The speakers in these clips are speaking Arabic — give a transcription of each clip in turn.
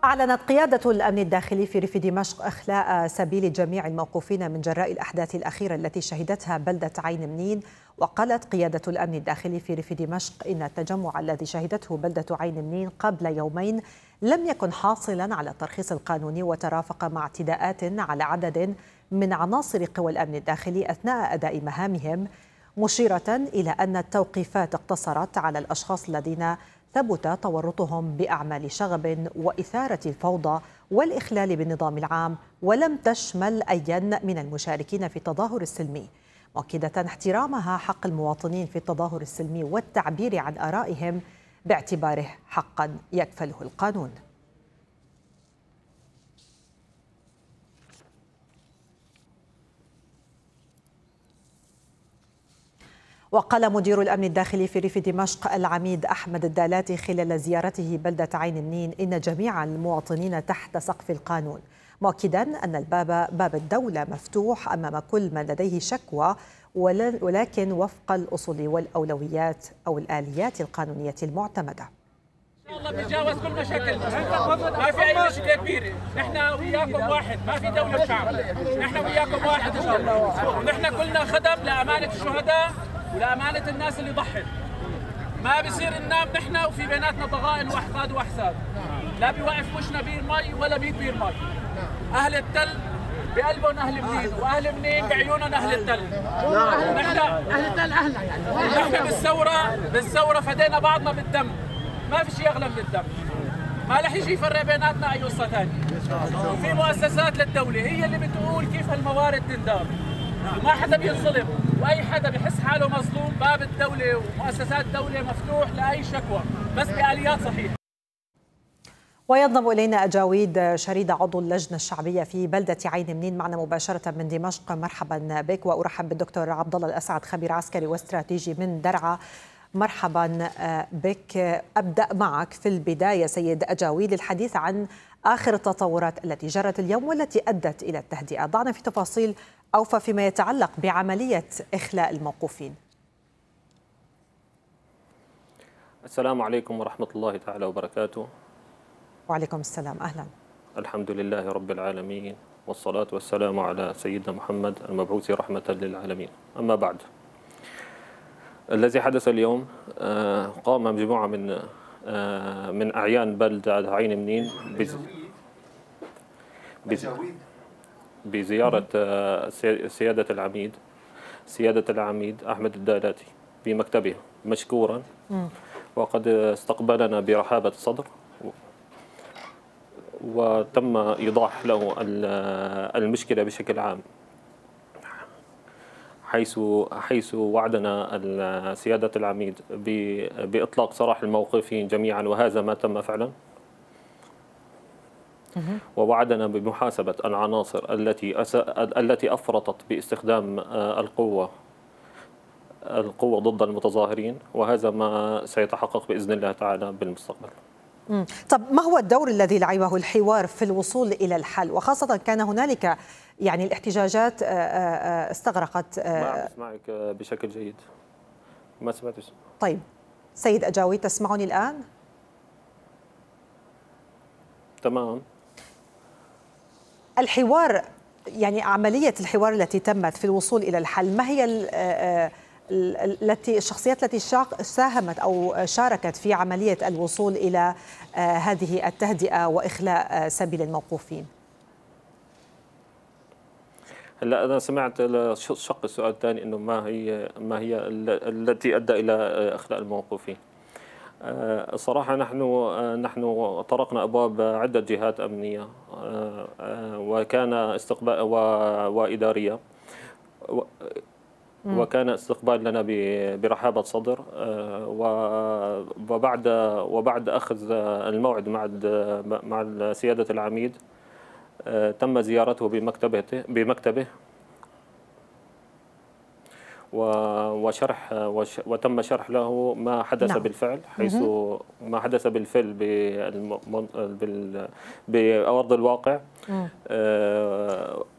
أعلنت قيادة الأمن الداخلي في ريف دمشق إخلاء سبيل جميع الموقوفين من جراء الأحداث الأخيرة التي شهدتها بلدة عين منين. وقالت قيادة الأمن الداخلي في ريف دمشق إن التجمع الذي شهدته بلدة عين منين قبل يومين لم يكن حاصلا على الترخيص القانوني، وترافق مع اعتداءات على عدد من عناصر قوى الأمن الداخلي أثناء أداء مهامهم، مشيرة إلى أن التوقيفات اقتصرت على الأشخاص الذين ثبت تورطهم بأعمال شغب وإثارة الفوضى والإخلال بالنظام العام، ولم تشمل أيا من المشاركين في التظاهر السلمي، مؤكدة احترامها حق المواطنين في التظاهر السلمي والتعبير عن آرائهم باعتباره حقا يكفله القانون. وقال مدير الأمن الداخلي في ريف دمشق العميد أحمد الدالاتي خلال زيارته بلدة عين منين إن جميع المواطنين تحت سقف القانون، مؤكدا أن باب الدولة مفتوح أمام كل من لديه شكوى، ولكن وفق الأصول والأولويات أو الآليات القانونية المعتمدة. إن شاء الله بيتجاوز كل مشاكل، ما في أي مشكلة كبيرة، نحن وياكم واحد، ما في دولة وشعب، نحن وياكم واحد إن شاء الله، ونحن كلنا خدم لأمانة الشهداء ولأمانة الناس اللي ضحت. ما بصير ننام نحن وفي بيناتنا ضغائن وأحقاد وأحساد، لا بيوقف وشنا بير مي ولا بير مي. أهل التل بقلبهم أهل منين، وأهل منين بعيونهم أهل التل. نحن أهل التل أهلنا يعني. نحن بالثورة فدينا بعضنا بالدم، ما في شيء أغلى من الدم، ما رح يجي يفرق بيناتنا أي قصة ثانية. وفي مؤسسات للدولة هي اللي بتقول كيف هالموارد تندار، وما حدا بينظلم، واي حدا بيحس حاله مظلوم باب الدوله ومؤسسات الدوله مفتوح لاي شكوى، بس باليات صحيحه. وينضم الينا اجاويد شريده عضو اللجنه الشعبيه في بلده عين منين معنا مباشره من دمشق. مرحبا بك، وارحب بالدكتور عبد الله الاسعد خبير عسكري واستراتيجي من درعا. مرحبا بك. ابدا معك في البدايه سيد اجاويد للحديث عن اخر التطورات التي جرت اليوم والتي ادت الى التهدئه. ضعنا في تفاصيل أوفى فيما يتعلق بعملية إخلاء الموقوفين. السلام عليكم ورحمة الله تعالى وبركاته. وعليكم السلام، أهلا. الحمد لله رب العالمين، والصلاة والسلام على سيدنا محمد المبعوث رحمة للعالمين. أما بعد، الذي حدث اليوم قام مجموعة من أعيان بلدة عين منين بزيارة سيادة العميد أحمد الدالاتي بمكتبه مشكورا، وقد استقبلنا برحابة صدر، وتم إيضاح له المشكلة بشكل عام، حيث وعدنا سيادة العميد بإطلاق سراح الموقوفين جميعا، وهذا ما تم فعلا. ووعدنا بمحاسبة العناصر التي أفرطت باستخدام القوة ضد المتظاهرين، وهذا ما سيتحقق بإذن الله تعالى بالمستقبل. طب ما هو الدور الذي لعبه الحوار في الوصول إلى الحل، وخاصة كان هنالك يعني الاحتجاجات استغرقت؟ ما أسمعك بشكل جيد، ما سمعتش. طيب سيد أجاوي، تسمعني الآن؟ تمام. الحوار، يعني عملية الحوار التي تمت في الوصول إلى الحل، ما هي الشخصيات التي ساهمت أو شاركت في عملية الوصول إلى هذه التهدئة وإخلاء سبيل الموقوفين؟ هلا أنا سمعت شق السؤال الثاني، إنه ما هي التي أدى إلى إخلاء الموقوفين. الصراحة نحن طرقنا أبواب عدة جهات أمنية، وكان استقبال وإدارية، وكان استقبال لنا برحابة صدر، وبعد أخذ الموعد مع سيادة العميد تم زيارته بمكتبه وتم شرح له ما حدث. نعم. بالفعل، حيث ما حدث بالفعل بأرض الواقع،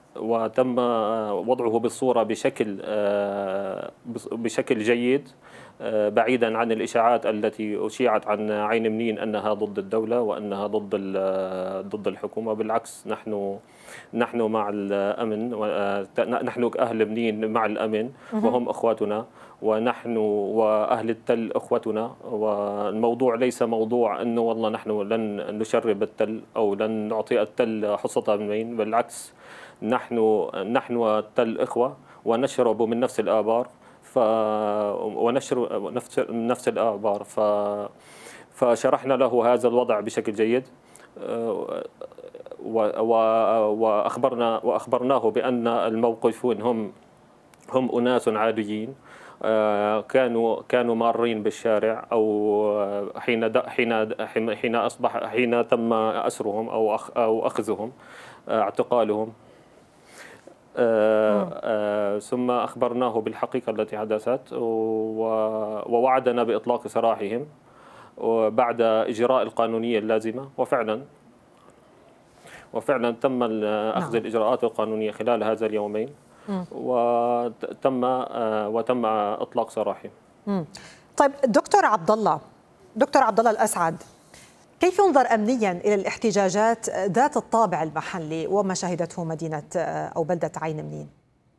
وتم وضعه بالصورة بشكل جيد، بعيدا عن الإشاعات التي أشيعت عن عين منين أنها ضد الدولة وأنها ضد الحكومة. بالعكس، نحن مع الأمن، نحن أهل منين مع الأمن وهم أخواتنا، ونحن وأهل التل أخوتنا. والموضوع ليس موضوع أنه والله نحن لن نشرب التل أو لن نعطي التل حصتها من مين. بالعكس، نحن والتل إخوة ونشرب من نفس الآبار، ونشر نفس الآبار. فشرحنا له هذا الوضع بشكل جيد، وأخبرناه بأن الموقفون هم أناس عاديين، كانوا مارين بالشارع، أو حين تم أسرهم أو أخذهم، اعتقالهم. ثم أخبرناه بالحقيقة التي حدثت، ووعدنا بإطلاق سراحهم بعد إجراء القانونية اللازمة. وفعلا تم أخذ الإجراءات القانونية خلال هذا اليومين، وتم إطلاق سراحهم. طيب دكتور عبد الله الأسعد، كيف ينظر أمنيا إلى الاحتجاجات ذات الطابع المحلي وما شهدته مدينة أو بلدة عين منين؟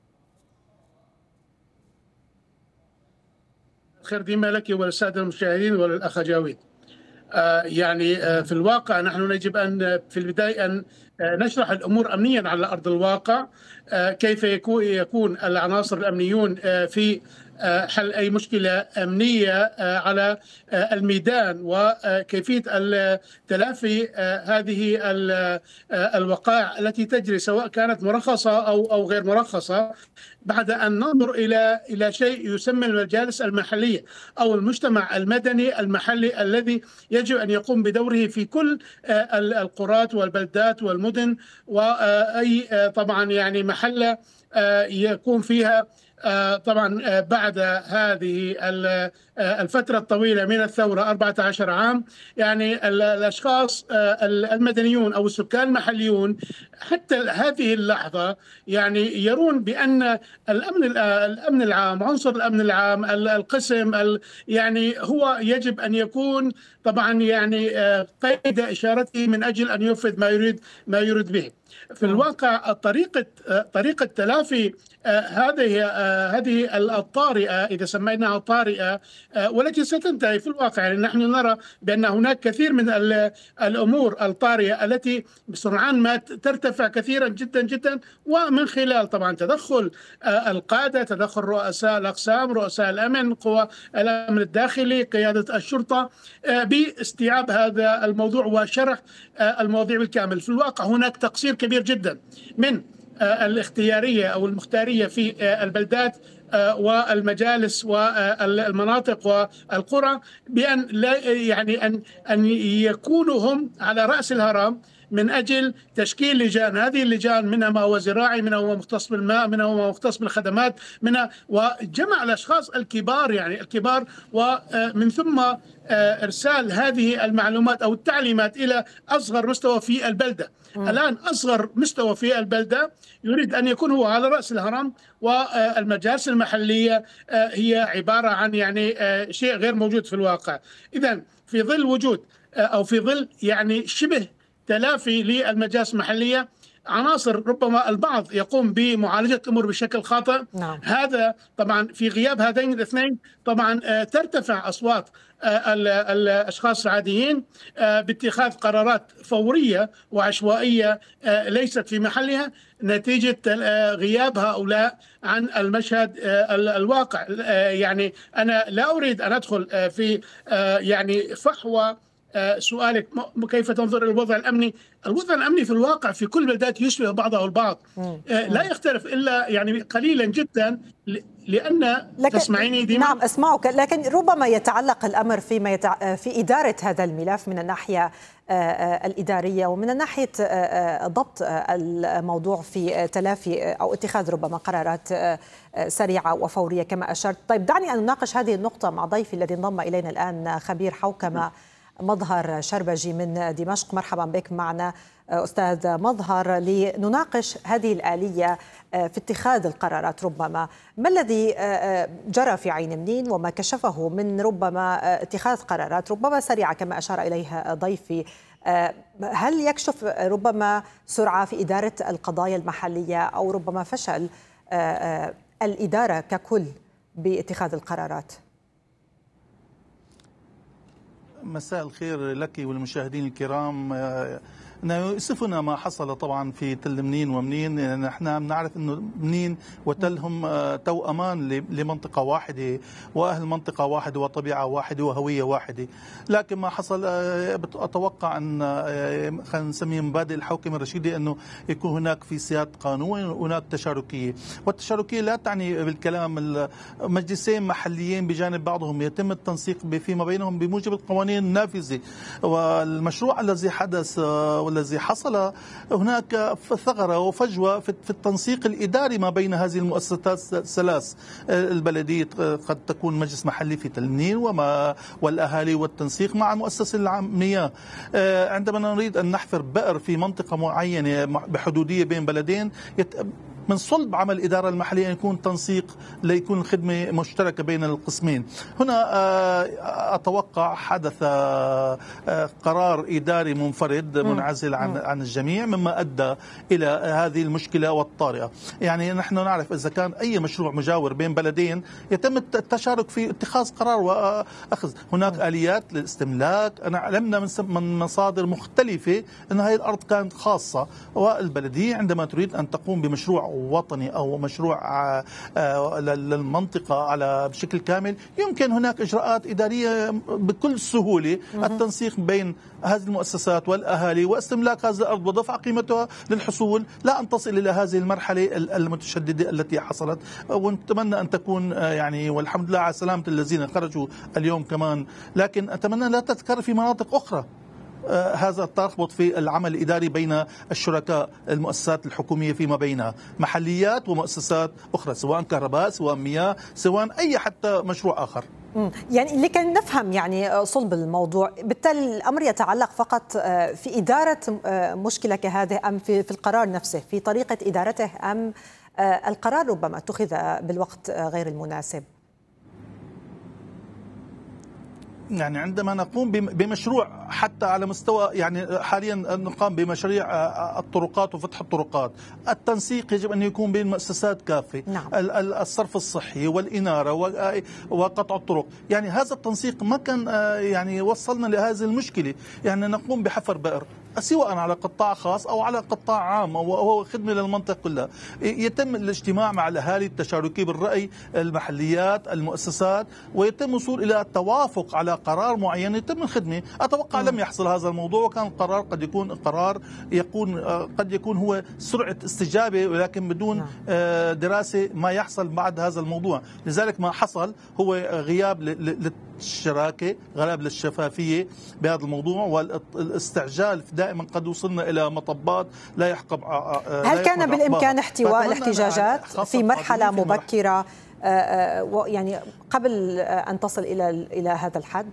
خير ديما لك وللسادة المشاهدين وللأخ جاويد. يعني في الواقع نحن يجب أن في البداية أن نشرح الأمور أمنيا على أرض الواقع، كيف يكون العناصر الأمنيون في حل أي مشكلة أمنية على الميدان، وكيفية تلافي هذه الوقائع التي تجري سواء كانت مرخصة أو غير مرخصة، بعد أن ننظر إلى شيء يسمى المجالس المحلية أو المجتمع المدني المحلي الذي يجب أن يقوم بدوره في كل القرى والبلدات والمدن، وأي طبعا يعني محلة يكون فيها طبعا بعد هذه الفترة الطويلة من الثورة 14 عام، يعني الأشخاص المدنيون أو السكان المحليون حتى هذه اللحظة يعني يرون بأن الأمن العام، عنصر الأمن العام، القسم يعني هو يجب أن يكون طبعا يعني قيد إشارته من أجل أن ينفذ ما يريد به. في الواقع طريقة تلافي هذه الطارئة، إذا سميناها طارئة، والتي ستنتهي في الواقع، يعني نحن نرى بأن هناك كثير من الأمور الطارئة التي بسرعان ما ترتفع كثيرا جدا جدا، ومن خلال طبعا تدخل القادة، تدخل رؤساء الأقسام، رؤساء الأمن، قوى الأمن الداخلي، قيادة الشرطة، باستيعاب هذا الموضوع وشرح المواضيع بالكامل. في الواقع هناك تقصير كبير جدا من الاختيارية أو المختارية في البلدات والمجالس والمناطق والقرى، بأن لا يعني أن يكونوا هم على رأس الهرم من أجل تشكيل لجان. هذه اللجان منها ما هو زراعي، منها هو مختص بالماء، منها هو مختص بالخدمات، منها وجمع الأشخاص الكبار، يعني الكبار، ومن ثم إرسال هذه المعلومات أو التعليمات إلى أصغر مستوى في البلدة. الآن أصغر مستوى في البلدة يريد أن يكون هو على رأس الهرم، والمجالس المحلية هي عبارة عن يعني شيء غير موجود في الواقع. إذن في ظل وجود أو في ظل يعني شبه تلافي للمجالس المحلية، عناصر ربما البعض يقوم بمعالجة الأمور بشكل خاطئ. هذا طبعا في غياب هذين الاثنين طبعا ترتفع أصوات الأشخاص العاديين باتخاذ قرارات فورية وعشوائية ليست في محلها، نتيجة غياب هؤلاء عن المشهد الواقع. يعني أنا لا أريد أن أدخل في يعني فحوى سؤالك كيف تنظر إلى الوضع الأمني. الوضع الأمني في الواقع في كل البلدات يشبه بعضه البعض، لا يختلف إلا يعني قليلا جدا، لأن تسمعيني ديما؟ نعم أسمعك، لكن ربما يتعلق الأمر في إدارة هذا الملف من الناحية الإدارية، ومن ناحية ضبط الموضوع في تلافي أو اتخاذ ربما قرارات سريعة وفورية كما أشرت. طيب دعني أن نناقش هذه النقطة مع ضيفي الذي انضم إلينا الآن، خبير حوكمة مظهر شربجي من دمشق. مرحبا بك معنا أستاذ مظهر لنناقش هذه الآلية في اتخاذ القرارات. ربما ما الذي جرى في عين منين وما كشفه من ربما اتخاذ قرارات ربما سريعة كما أشار إليها ضيفي؟ هل يكشف ربما سرعة في إدارة القضايا المحلية أو ربما فشل الإدارة ككل باتخاذ القرارات؟ مساء الخير لك والمشاهدين الكرام. يؤسفنا ما حصل طبعا في تل منين ومنين. نحن بنعرف انه منين وتل هم توأمان لمنطقه واحده، واهل منطقه واحده وطبيعه واحده وهويه واحده، لكن ما حصل اتوقع ان خلينا نسميه مبادئ الحوكمه الرشيده انه يكون هناك في سياده قانون وهناك تشاركيه، والتشاركيه لا تعني بالكلام مجلسين محليين بجانب بعضهم يتم التنسيق فيما بينهم بموجب القوانين النافذه. والمشروع الذي حدث والذي حصل هناك ثغرة وفجوة في التنسيق الإداري ما بين هذه المؤسسات الثلاث. البلدية قد تكون مجلس محلي في تل منين والأهالي والتنسيق مع مؤسسة المياه. عندما نريد أن نحفر بئر في منطقة معينة بحدودية بين بلدين من صلب عمل الإدارة المحلية أن يكون تنسيق ليكون الخدمة مشتركة بين القسمين. هنا أتوقع حدث قرار إداري منفرد منعزل عن الجميع مما أدى إلى هذه المشكلة والطارئة. يعني نحن نعرف إذا كان أي مشروع مجاور بين بلدين يتم التشارك في اتخاذ قرار وأخذ. هناك آليات للاستملاك. أنا علمنا من مصادر مختلفة أن هذه الأرض كانت خاصة، والبلدية عندما تريد أن تقوم بمشروع وطني أو مشروع للمنطقة على بشكل كامل يمكن هناك إجراءات إدارية بكل سهولة التنسيق بين هذه المؤسسات والأهالي واستملاك هذه الأرض ودفع قيمتها للحصول، لا أن تصل إلى هذه المرحلة المتشددة التي حصلت. ونتمنى أن تكون يعني والحمد لله على سلامة الذين خرجوا اليوم كمان، لكن أتمنى لا تتكرر في مناطق أخرى. هذا التربط في العمل الإداري بين الشركاء المؤسسات الحكومية فيما بينها محليات ومؤسسات أخرى سواء كهرباء سواء مياه سواء أي حتى مشروع آخر. يعني لكي نفهم يعني صلب الموضوع، بالتالي الأمر يتعلق فقط في إدارة مشكلة كهذه أم في القرار نفسه في طريقة إدارته أم القرار ربما اتخذ بالوقت غير المناسب؟ يعني عندما نقوم بمشروع حتى على مستوى يعني حاليا نقام بمشاريع الطرقات وفتح الطرقات، التنسيق يجب أن يكون بين المؤسسات كافة. نعم. الصرف الصحي والإنارة وقطع الطرق، يعني هذا التنسيق ما كان يعني وصلنا لهذه المشكلة. يعني نقوم بحفر بئر سواء على قطاع خاص أو على قطاع عام وهو خدمة للمنطقة كلها، يتم الاجتماع مع الأهالي التشاركي بالرأي المحليات المؤسسات ويتم الوصول إلى التوافق على قرار معين يتم الخدمة. أتوقع لم يحصل هذا الموضوع، وكان القرار قد يكون قرار قد يكون هو سرعة استجابة ولكن بدون دراسة ما يحصل بعد هذا الموضوع. لذلك ما حصل هو غياب للشراكة، غياب للشفافية بهذا الموضوع والاستعجال. دائما قد وصلنا إلى مطبات لا يحقب. هل كان بالإمكان احتواء الاحتجاجات في مرحلة مبكرة يعني قبل أن تصل إلى هذا الحد؟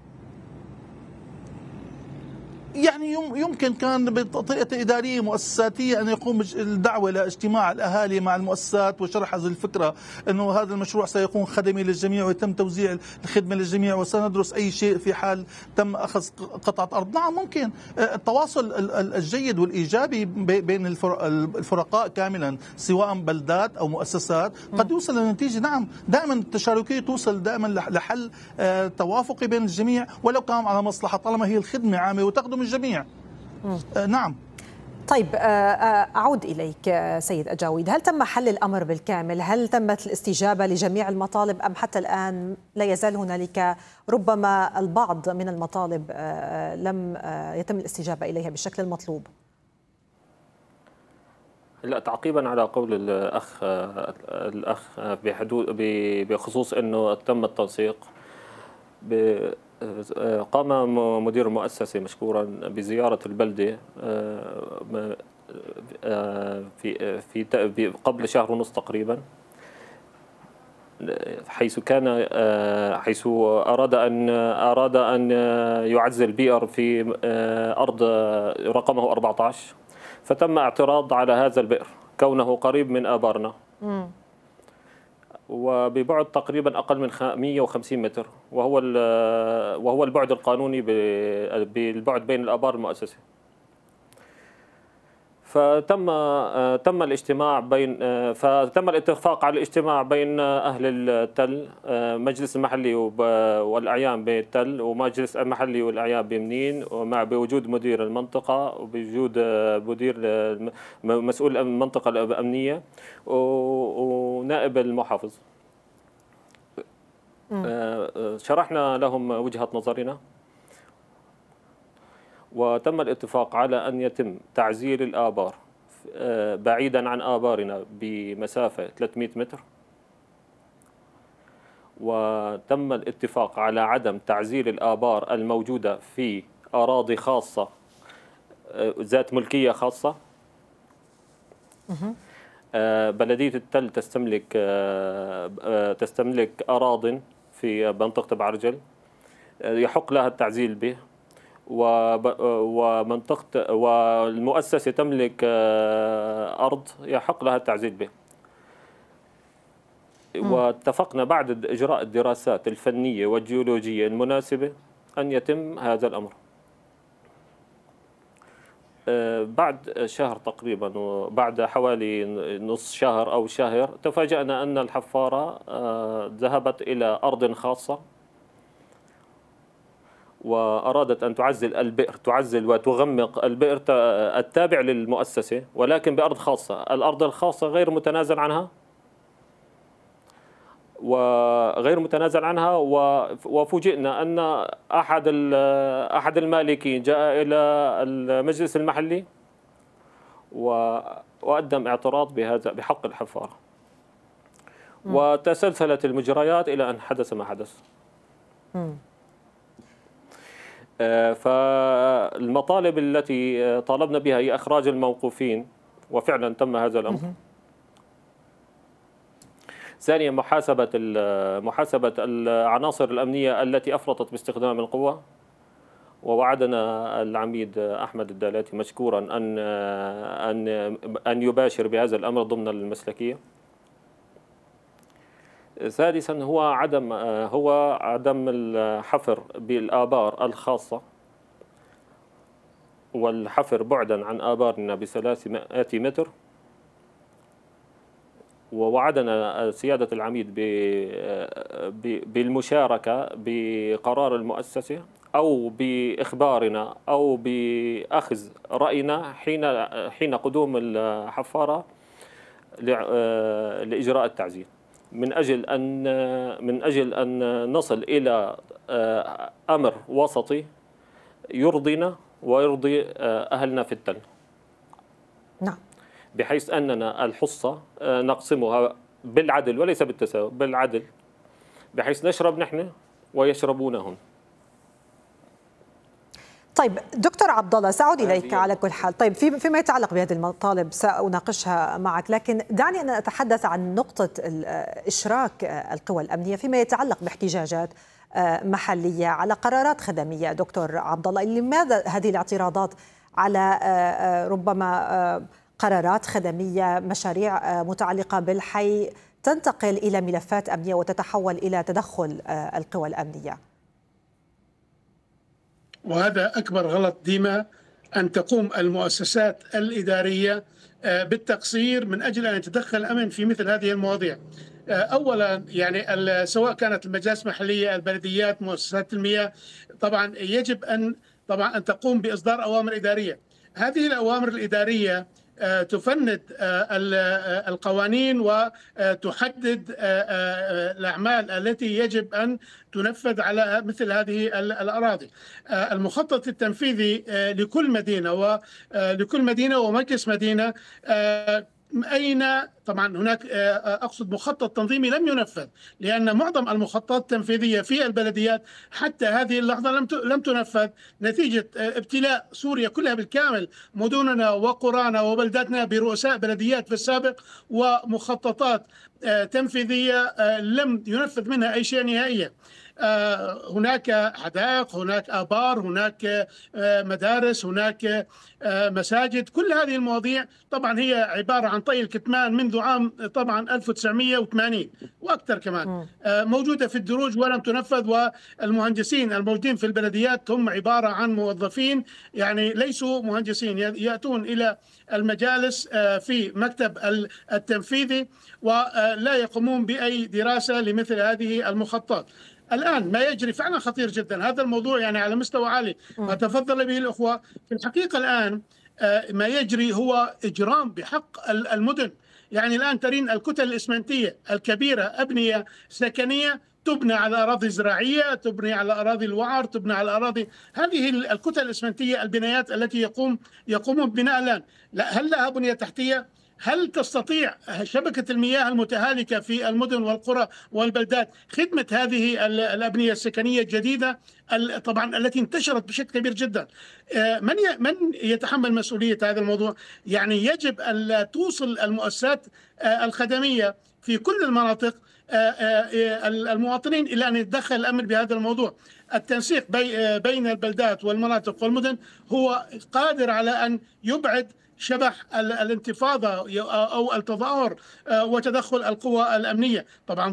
يعني يمكن كان بطريقة إدارية مؤسساتية أن يقوم الدعوة لاجتماع الأهالي مع المؤسسات وشرح هذه الفكرة أنه هذا المشروع سيكون خدمي للجميع ويتم توزيع الخدمة للجميع وسندرس أي شيء في حال تم أخذ قطعة أرض. نعم ممكن التواصل الجيد والإيجابي بين الفرقاء كاملا سواء بلدات أو مؤسسات قد يوصل لنتيجة. نعم دائما التشاركية توصل دائما لحل توافقي بين الجميع ولو كان على مصلحة طالما هي الخدمة عامة وتخدم الجميع. نعم. طيب أعود إليك سيد أجاويد، هل تم حل الأمر بالكامل؟ هل تمت الاستجابة لجميع المطالب أم حتى الآن لا يزال هنالك ربما البعض من المطالب لم يتم الاستجابة إليها بالشكل المطلوب؟ لا، تعقيبا على قول الأخ بخصوص أنه تم التنسيق، قام مدير المؤسسة مشكورا بزيارة البلدة في قبل شهر ونصف تقريبا حيث أراد أن يعزل بئر في أرض رقمه 14، فتم اعتراض على هذا البئر كونه قريب من آبارنا وببعد تقريبا أقل من 150 متر، وهو البعد القانوني بالبعد بين الآبار المؤسسة. فتم الاتفاق على الاجتماع بين أهل التل، مجلس المحلي والأعيان بالتل ومجلس المحلي والأعيان بمنين، بوجود مدير المنطقة وبوجود مسؤول المنطقة الأمنية ونائب المحافظ. شرحنا لهم وجهة نظرنا، وتم الاتفاق على أن يتم تعزير الآبار بعيدا عن آبارنا بمسافة 300 متر، وتم الاتفاق على عدم تعزير الآبار الموجودة في أراضي خاصة ذات ملكية خاصة. بلدية التل تستملك أراضٍ في منطقة بعرجل يحق لها التعزيل به، والمؤسسة تملك أرض يحق لها التعزيل به. واتفقنا بعد إجراء الدراسات الفنية والجيولوجية المناسبة أن يتم هذا الأمر. بعد شهر تقريبا، بعد حوالي نصف شهر أو شهر، تفاجأنا أن الحفارة ذهبت إلى أرض خاصة وأرادت أن تعزل وتغمق البئر التابع للمؤسسة، ولكن بأرض خاصة. الأرض الخاصة غير متنازل عنها، وفوجئنا أن أحد المالكين جاء إلى المجلس المحلي وقدم اعتراض بحق الحفارة، وتسلسلت المجريات إلى أن حدث ما حدث. فالمطالب التي طالبنا بها هي إخراج الموقوفين، وفعلا تم هذا الأمر. ثانيا، محاسبة العناصر الأمنية التي أفرطت باستخدام القوة، ووعدنا العميد أحمد الدالاتي مشكورا أن يباشر بهذا الأمر ضمن المسلكية. ثالثا، هو عدم الحفر بالآبار الخاصة، والحفر بعدا عن آبارنا ب300 متر. ووعدنا سيادة العميد بالمشاركة بقرار المؤسسة أو بإخبارنا أو بأخذ رأينا حين قدوم الحفارة لإجراء التعزير، من أجل أن نصل إلى أمر وسطي يرضينا ويرضي أهلنا في التل. نعم. بحيث أننا الحصة نقسمها بالعدل وليس بالتساوي، بالعدل، بحيث نشرب نحن ويشربون هم. طيب دكتور عبد الله، سأعود إليك على كل حال. طيب فيما يتعلق بهذه المطالب سأناقشها معك، لكن دعني أن أتحدث عن نقطة إشراك القوى الأمنية فيما يتعلق باحتجاجات محلية على قرارات خدمية. دكتور عبد الله، لماذا هذه الاعتراضات على ربما قرارات خدمية، مشاريع متعلقة بالحي تنتقل إلى ملفات أمنية وتتحول إلى تدخل القوى الأمنية؟ وهذا أكبر غلط ديما، أن تقوم المؤسسات الإدارية بالتقصير من أجل أن يتدخل الأمن في مثل هذه المواضيع. أولا يعني سواء كانت المجالس المحلية، البلديات، مؤسسات المياه، طبعا يجب أن تقوم بإصدار أوامر إدارية. هذه الأوامر الإدارية تفند القوانين وتحدد الأعمال التي يجب أن تنفذ على مثل هذه الأراضي. المخطط التنفيذي لكل مدينة ومجلس مدينة أين طبعا هناك أقصد مخطط تنظيمي لم ينفذ، لأن معظم المخططات التنفيذية في البلديات حتى هذه اللحظة لم تنفذ نتيجة ابتلاء سوريا كلها بالكامل، مدننا وقرانا وبلداتنا برؤساء بلديات في السابق ومخططات تنفيذية لم ينفذ منها أي شيء نهائيا. هناك حدائق، هناك آبار، هناك مدارس، هناك مساجد. كل هذه المواضيع طبعا هي عبارة عن طي الكتمان منذ عام طبعا 1980 وأكثر كمان، موجودة في الدروج ولم تنفذ. والمهندسين الموجودين في البلديات هم عبارة عن موظفين يعني ليسوا مهندسين، يأتون إلى المجالس في مكتب التنفيذي ولا يقومون بأي دراسة لمثل هذه المخططات. الآن ما يجري فعلا خطير جدا، هذا الموضوع يعني على مستوى عالي ما تفضل به الأخوة. في الحقيقة الآن ما يجري هو إجرام بحق المدن. يعني الآن ترين الكتل الإسمنتية الكبيرة، أبنية سكنية تبنى على أراضي زراعية، تبني على أراضي الوعر، تبنى على أراضي، هذه الكتل الإسمنتية البنايات التي يقومون ببناء الآن، هل لها بنية تحتية؟ هل تستطيع شبكة المياه المتهالكة في المدن والقرى والبلدات خدمة هذه الأبنية السكنية الجديدة طبعا التي انتشرت بشكل كبير جدا؟ من يتحمل مسؤولية هذا الموضوع؟ يعني يجب أن توصل المؤسسات الخدمية في كل المناطق المواطنين إلى أن يتدخل الأمن بهذا الموضوع. التنسيق بين البلدات والمناطق والمدن هو قادر على أن يبعد شبح الانتفاضة أو التظاهر وتدخل القوى الأمنية. طبعا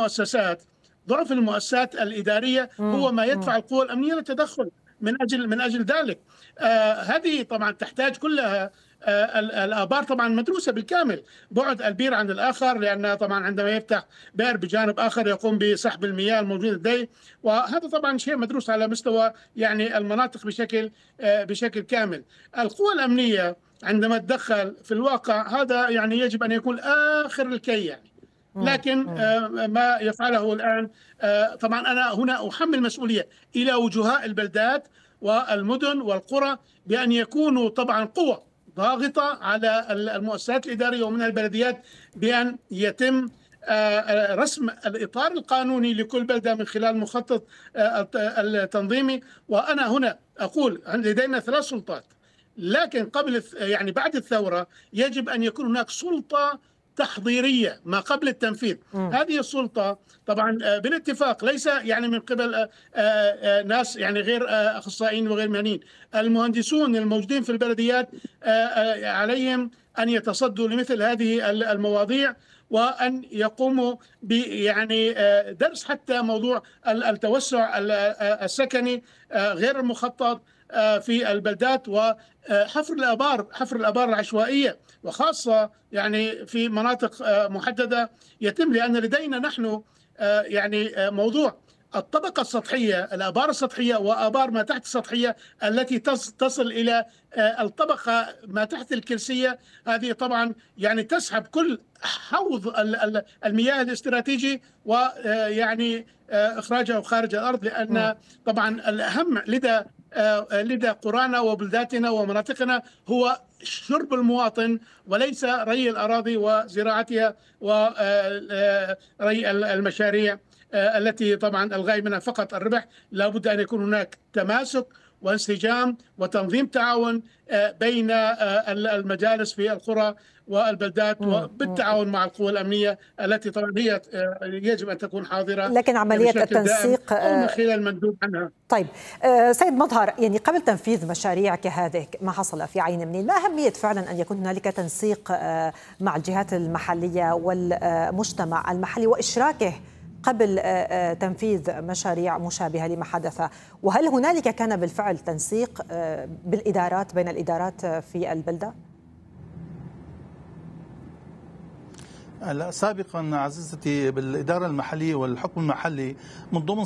ضعف المؤسسات الإدارية هو ما يدفع القوى الأمنية للتدخل من أجل ذلك. هذه طبعا تحتاج كلها الآبار طبعا مدروسة بالكامل، بعد البير عن الآخر، لأن طبعا عندما يفتح بئر بجانب آخر يقوم بسحب المياه الموجودة لديه، وهذا طبعا شيء مدروس على مستوى يعني المناطق بشكل كامل. القوى الأمنية عندما تدخل في الواقع هذا يعني يجب أن يكون آخر الكي يعني. لكن ما يفعله الآن طبعا أنا هنا أحمل مسؤولية إلى وجهاء البلدات والمدن والقرى بأن يكونوا طبعا قوة ضاغطة على المؤسسات الإدارية ومن البلديات بأن يتم رسم الإطار القانوني لكل بلدة من خلال المخطط التنظيمي. وأنا هنا أقول لدينا 3 سلطات، لكن قبل يعني بعد الثورة يجب أن يكون هناك سلطة تحضيرية ما قبل التنفيذ. هذه السلطة طبعا بالاتفاق ليس يعني من قبل ناس يعني غير أخصائيين وغير مهنيين، المهندسون الموجودين في البلديات عليهم أن يتصدوا لمثل هذه المواضيع وأن يقوموا يعني درس حتى موضوع التوسع السكني غير المخطط في البلدات وحفر الآبار العشوائية، وخاصة يعني في مناطق محددة يتم، لأن لدينا نحن يعني موضوع الطبقة السطحية، الآبار السطحية وآبار ما تحت السطحية التي تصل إلى الطبقة ما تحت الكلسية. هذه طبعا يعني تسحب كل حوض المياه الاستراتيجي ويعني إخراجه خارج الأرض، لأن طبعا الأهم لدى قرانا وبلداتنا ومناطقنا هو شرب المواطن وليس ري الأراضي وزراعتها وري المشاريع التي طبعا الغاية منها فقط الربح. لابد أن يكون هناك تماسك وانسجام وتنظيم تعاون بين المجالس في القرى والبلدات وبالتعاون مع القوى الأمنية التي طبعا هي يجب أن تكون حاضرة، لكن عملية التنسيق من خلال المندوب عنها. طيب سيد مظهر، يعني قبل تنفيذ مشاريع كهذه ما حصل في عين منين، ما أهمية فعلا أن يكون هنالك تنسيق مع الجهات المحلية والمجتمع المحلي وإشراكه قبل تنفيذ مشاريع مشابهة لما حدث؟ وهل هنالك كان بالفعل تنسيق بالإدارات بين الإدارات في البلدة؟ لا، سابقا عزيزتي بالإدارة المحلية والحكم المحلي من ضمن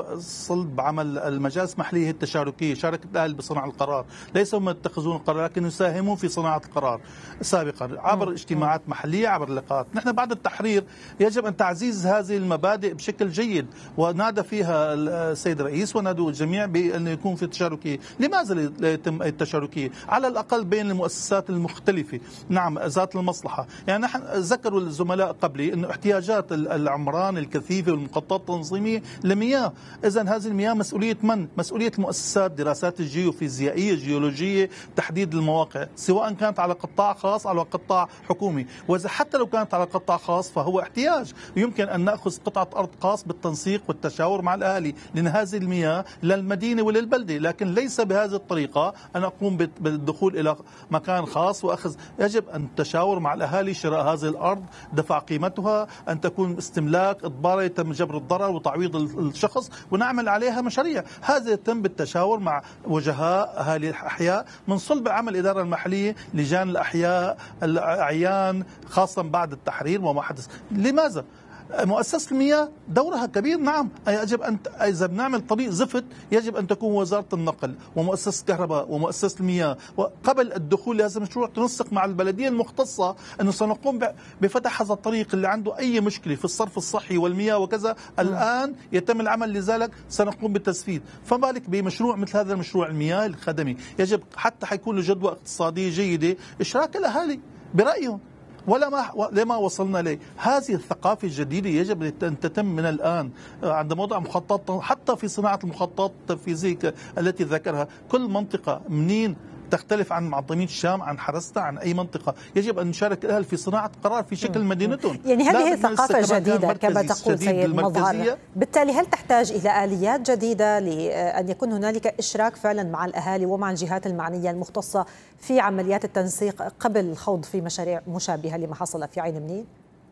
صلب عمل المجالس المحلية التشاركية، شاركت الأهل بصنع القرار، ليس هم يتخذون القرار لكن يساهمون في صناعة القرار سابقا عبر اجتماعات محلية، عبر لقاءات. نحن بعد التحرير يجب أن تعزيز هذه المبادئ بشكل جيد، ونادى فيها السيد الرئيس ونادوا الجميع بأن يكون في تشاركية. لماذا لا يتم التشاركية؟ على الأقل بين المؤسسات المختلفة، نعم ذات المصلحة. يعني نحن ذكروا الزملاء قبلي أن احتياجات العمران الكثيفة والمخططات التنظيمية لمياه، إذن هذه المياه مسؤولية من؟ مسؤولية المؤسسات، دراسات الجيوفيزيائية الجيولوجية، تحديد المواقع، سواء كانت على قطاع خاص أو قطاع حكومي. وإذا حتى لو كانت على قطاع خاص فهو احتياج، يمكن أن نأخذ قطعة أرض خاص بالتنسيق والتشاور مع الأهالي، لأن هذه المياه للمدينة وللبلدة، لكن ليس بهذه الطريقة أن أقوم بالدخول إلى مكان خاص وأخذ. يجب أن تشاور مع الأهالي، شراء هذه الأرض، دفع قيمتها، أن تكون استملاك، إضبار، يتم جبر الضرر وتعويض الشخص، ونعمل عليها مشاريع. هذا يتم بالتشاور مع وجهاء أهالي الأحياء من صلب عمل الإدارة المحلية، لجان الأحياء، الأعيان، خاصة بعد التحرير وما حدث. لماذا؟ مؤسسة المياه دورها كبير، نعم. يجب أن إذا بنعمل طريق زفت يجب أن تكون وزارة النقل ومؤسسة الكهرباء ومؤسسة المياه وقبل الدخول لهذا المشروع تنسق مع البلدية المختصة أنه سنقوم بفتح هذا الطريق اللي عنده أي مشكلة في الصرف الصحي والمياه وكذا. الآن يتم العمل لذلك، سنقوم بالتسفيد. فما بالك بمشروع مثل هذا المشروع المياه الخدمي؟ يجب حتى حيكون له جدوى اقتصادية جيدة إشراك الأهالي برأيهم، لما وصلنا إليه. هذه الثقافة الجديدة يجب أن تتم من الآن عند وضع مخطط، حتى في صناعة المخططات التنفيذية التي ذكرها. كل منطقة منين تختلف عن معظمين الشام، عن حرستا، عن أي منطقة. يجب أن نشارك الأهل في صناعة قرار في شكل مدينتهم. يعني هذه ثقافة جديدة كما تقول سيد مظهر، بالتالي هل تحتاج إلى آليات جديدة لأن يكون هنالك إشراك فعلا مع الأهالي ومع الجهات المعنية المختصة في عمليات التنسيق قبل الخوض في مشاريع مشابهة لما حصل في عين منين؟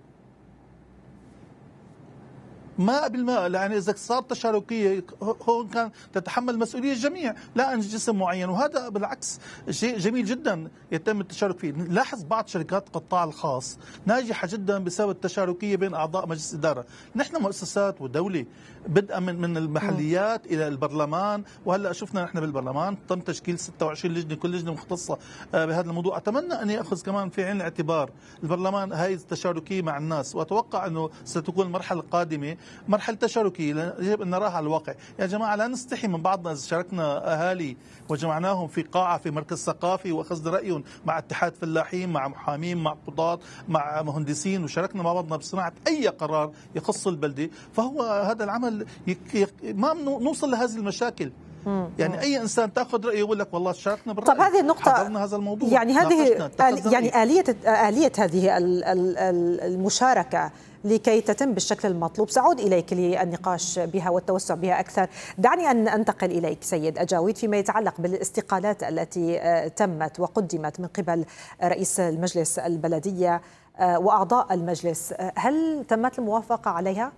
100%. يعني إذا صار تشاركية هون كان تتحمل مسؤولية الجميع لا عن جسم معين، وهذا بالعكس شيء جميل جدا يتم التشارك فيه. لاحظ بعض شركات القطاع الخاص ناجحة جدا بسبب التشاركية بين أعضاء مجلس إدارة. نحن مؤسسات ودولة بدءا من المحليات إلى البرلمان، وهلأ شفنا نحن بالبرلمان تم تشكيل 26 لجنة، كل لجنة مختصة بهذا الموضوع. أتمنى أن يأخذ كمان في عين الاعتبار البرلمان هاي التشاركية مع الناس، وأتوقع أنه ستكون المرحلة القادمة مرحلة تشاركية. يجب أن نراها على الواقع. يا جماعة لا نستحي من بعضنا. إذا شاركنا أهالي وجمعناهم في قاعة في مركز ثقافي وأخذنا رأيهم مع اتحاد فلاحين، مع محامين، مع قضاة، مع مهندسين، وشاركنا مع بعضنا بصناعة أي قرار يخص البلدة، فهو هذا العمل ما نوصل لهذه المشاكل. يعني أي إنسان تأخذ رأيه يقول لك والله شاركنا بالرأي. طب هذه النقطة، حضرنا هذا الموضوع، يعني هذه يعني آلية هذه المشاركة لكي تتم بالشكل المطلوب. سأعود إليك للنقاش بها والتوسع بها أكثر. دعني أن أنتقل إليك سيد أجاويد فيما يتعلق بالاستقالات التي تمت وقدمت من قبل رئيس المجلس البلدية وأعضاء المجلس. هل تمت الموافقة عليها؟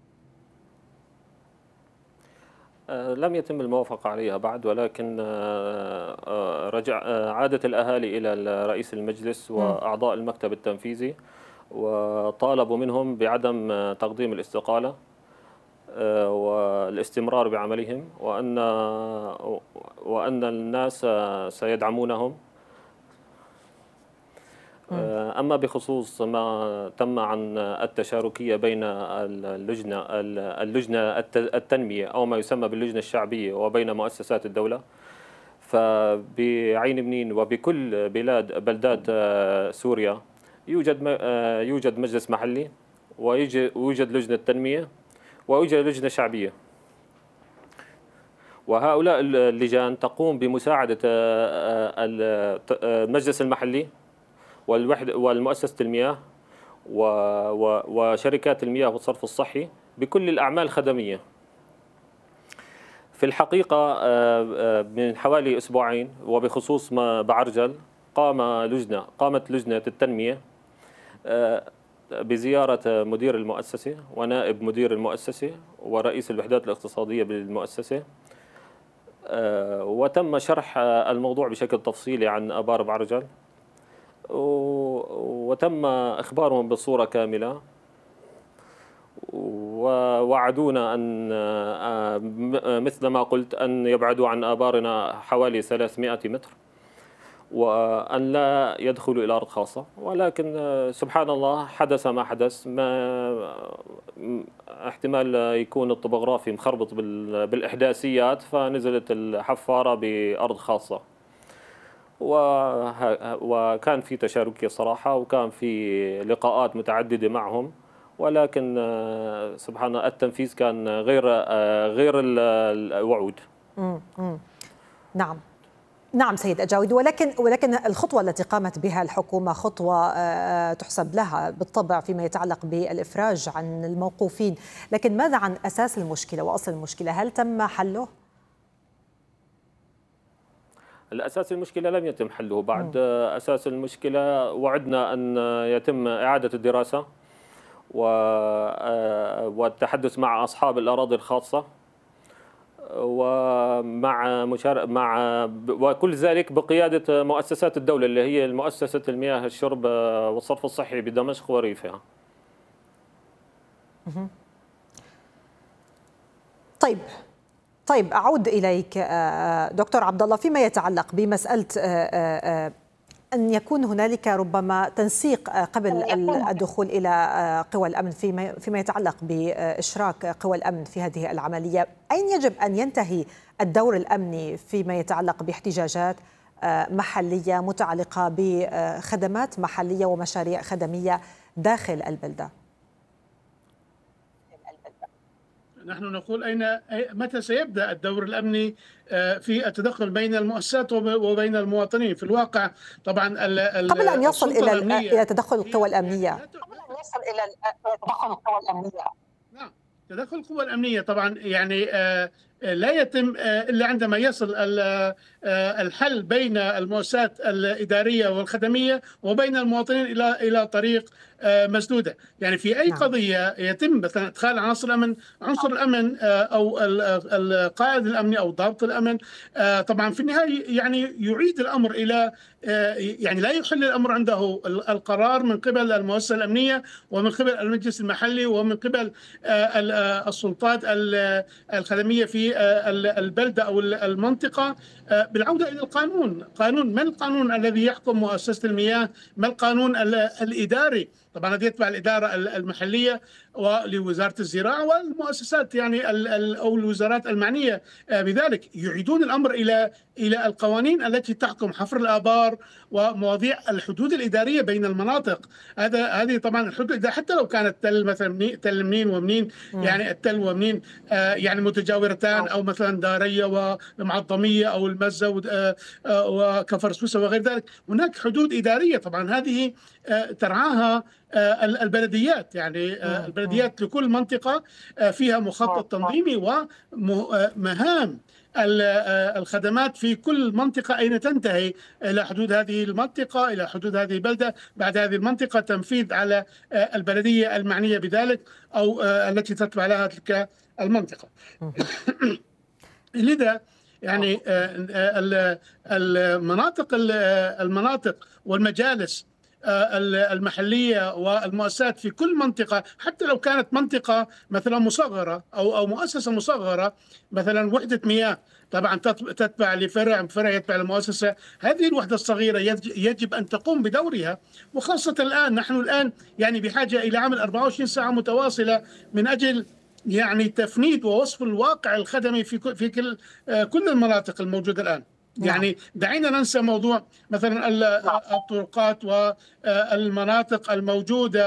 لم يتم الموافقة عليها بعد، ولكن عادت الأهالي إلى رئيس المجلس وأعضاء المكتب التنفيذي وطالبوا منهم بعدم تقديم الاستقالة والاستمرار بعملهم، وأن الناس سيدعمونهم. أما بخصوص ما تم عن التشاركية بين اللجنة التنمية أو ما يسمى باللجنة الشعبية وبين مؤسسات الدولة، فبعين منين وبكل بلدات سوريا يوجد مجلس محلي، ويوجد لجنة تنمية، ويوجد لجنة شعبية. وهؤلاء اللجان تقوم بمساعدة المجلس المحلي والمؤسسة المياه وشركات المياه والصرف الصحي بكل الأعمال الخدمية. في الحقيقة من حوالي أسبوعين وبخصوص ما بعرجل قامت لجنة التنمية بزيارة مدير المؤسسة ونائب مدير المؤسسة ورئيس الوحدات الاقتصادية بالمؤسسة، وتم شرح الموضوع بشكل تفصيلي عن آبار بعرجل. وتم إخبارهم بصورة كاملة، ووعدونا أن مثل ما قلت أن يبعدوا عن آبارنا حوالي 300 متر، وأن لا يدخلوا إلى أرض خاصة. ولكن سبحان الله حدث ما حدث. ما احتمال يكون الطبوغرافي مخربط بالإحداثيات، فنزلت الحفارة بأرض خاصة، وكان في تشاركية صراحة، وكان في لقاءات متعددة معهم، ولكن سبحان الله التنفيذ كان غير الوعود. نعم سيد أجاودي، ولكن الخطوة التي قامت بها الحكومة خطوة تحسب لها بالطبع فيما يتعلق بالإفراج عن الموقوفين، لكن ماذا عن أساس المشكلة وأصل المشكلة؟ هل تم حله؟ الأساس المشكلة لم يتم حله بعد. أساس المشكلة وعدنا أن يتم إعادة الدراسة والتحدث مع أصحاب الأراضي الخاصة، وكل ذلك بقيادة مؤسسات الدولة اللي هي مؤسسة المياه الشرب والصرف الصحي بدمشق وريفها. طيب أعود إليك دكتور عبد الله، فيما يتعلق بمسألة أن يكون هنالك ربما تنسيق قبل الدخول إلى قوى الأمن فيما يتعلق بإشراك قوى الأمن في هذه العملية، أين يجب أن ينتهي الدور الأمني فيما يتعلق باحتجاجات محلية متعلقة بخدمات محلية ومشاريع خدمية داخل البلدة؟ نحن نقول متى سيبدأ الدور الأمني في التدخل بين المؤسسات وبين المواطنين؟ في الواقع طبعا قبل أن يصل إلى تدخل القوى الأمنية. نعم، تدخل القوى الأمنية طبعا يعني لا يتم إلا عندما يصل الحل بين المؤسسات الإدارية والخدمية وبين المواطنين إلى طريق مسدودة. يعني في أي قضية يتم مثلا إدخال عنصر الأمن أو القائد الأمني أو ضابط الأمن، طبعا في النهاية يعني يعيد الأمر إلى يعني لا يحل الأمر عنده القرار من قبل المؤسسة الأمنية ومن قبل المجلس المحلي ومن قبل السلطات الخدمية في البلدة أو المنطقة، بالعودة إلى القانون. من القانون الذي يحكم مؤسسة المياه؟ ما القانون الإداري؟ طبعا هذا يتبع الإدارة المحلية ولوزارة الزراعة والمؤسسات يعني أو الوزارات المعنية بذلك. يعيدون الأمر إلى القوانين التي تحكم حفر الآبار ومواضيع الحدود الإدارية بين المناطق. هذه طبعا الحدود حتى لو كانت تل مثلا تل منين ومنين، يعني التل ومنين يعني متجاورتان، أو مثلا دارية والمعظمية أو المزة وكفر سوسة وغير ذلك، هناك حدود إدارية طبعا هذه ترعاها البلديات. يعني البلديات لكل منطقة فيها مخطط تنظيمي ومهام الخدمات في كل منطقة أين تنتهي، إلى حدود هذه المنطقة، إلى حدود هذه البلدة، بعد هذه المنطقة تنفيذ على البلدية المعنية بذلك أو التي تتبع لها تلك المنطقة. لذا يعني المناطق والمجالس المحلية والمؤسسات في كل منطقة، حتى لو كانت منطقة مثلا مصغرة أو مؤسسة مصغرة، مثلا وحدة مياه طبعا تتبع لفرع يتبع لمؤسسة، هذه الوحدة الصغيرة يجب أن تقوم بدورها. وخاصة نحن الآن يعني بحاجة إلى عمل 24 ساعة متواصلة من أجل يعني تفنيد ووصف الواقع الخدمي في كل المناطق الموجودة الآن. يعني دعينا ننسى موضوع مثلا الطرقات والمناطق الموجودة